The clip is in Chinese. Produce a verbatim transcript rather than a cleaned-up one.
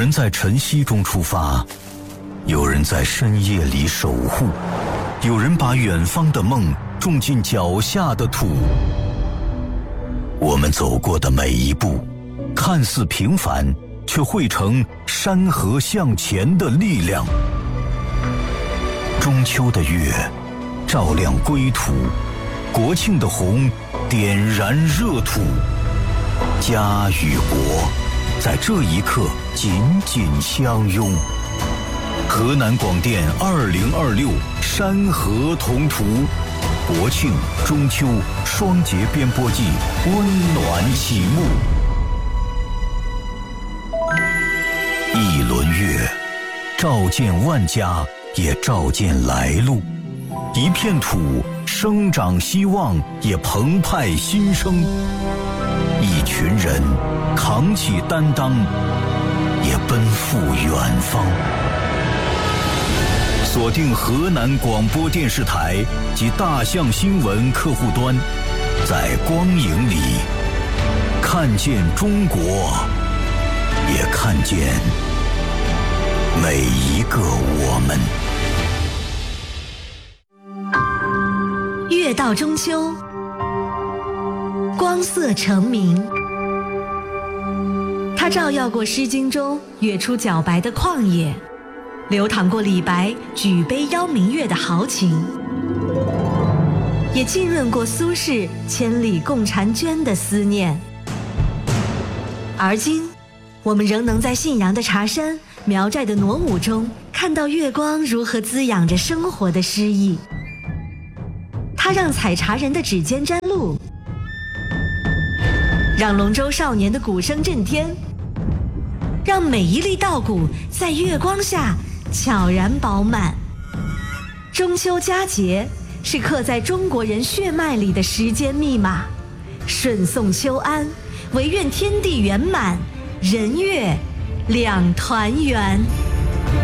人在晨曦中出发，有人在深夜里守护，有人把远方的梦种进脚下的土。我们走过的每一步，看似平凡，却汇成山河向前的力量。中秋的月照亮归途，国庆的红点燃热土。家与国在这一刻紧紧相拥。河南广电二零二六山河同途，国庆、中秋双节编播季温暖启幕。一轮月，照见万家，也照见来路；一片土，生长希望，也澎湃新生；一群人，扛起担当，也奔赴远方。锁定河南广播电视台及大象新闻客户端，在光影里看见中国，也看见每一个我们。 月到中秋，光色成明，它照耀过《诗经》中月出皎白的旷野，流淌过李白举杯邀明月的豪情，也浸润过苏轼千里共婵娟的思念。而今，我们仍能在信阳的茶山、苗寨的傩舞中，看到月光如何滋养着生活的诗意。它让采茶人的指尖沾露，让龙舟少年的鼓声震天，让每一粒稻谷在月光下悄然饱满。中秋佳节是刻在中国人血脉里的时间密码，顺送秋安，唯愿天地圆满，人月两团圆。